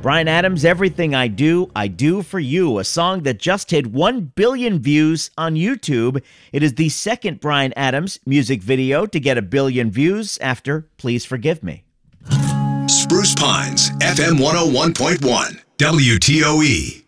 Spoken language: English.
Bryan Adams, Everything I Do for You, a song that just hit 1 billion views on YouTube. It is the second Bryan Adams music video to get 1 billion views after Please Forgive Me. Spruce Pines, FM 101.1, WTOE.